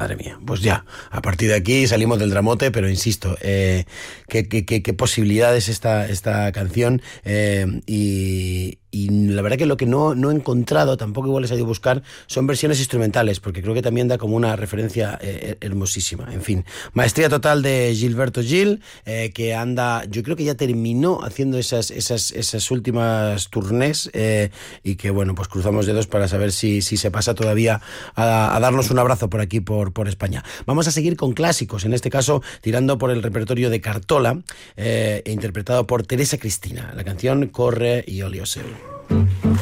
Madre mía, pues ya, a partir de aquí salimos del dramote, pero insisto, qué posibilidades esta canción, y la verdad que lo que no he encontrado, tampoco igual he sabido buscar, son versiones instrumentales, porque creo que también da como una referencia hermosísima. En fin, maestría total de Gilberto Gil, que anda, yo creo que ya terminó haciendo esas últimas tournées, y que bueno, pues cruzamos dedos para saber si se pasa todavía a darnos un abrazo por aquí, por España. Vamos a seguir con clásicos, en este caso tirando por el repertorio de Cartola, interpretado por Teresa Cristina, la canción Corre Io Li Ho Seu.